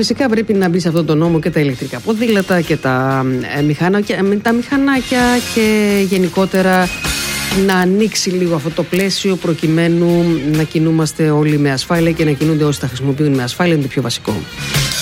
φυσικά πρέπει να μπει σε αυτόν τον νόμο και τα ηλεκτρικά ποδήλατα και τα μηχανάκια και γενικότερα να ανοίξει λίγο αυτό το πλαίσιο προκειμένου να κινούμαστε όλοι με ασφάλεια και να κινούνται όσοι τα χρησιμοποιούν με ασφάλεια, είναι το πιο βασικό.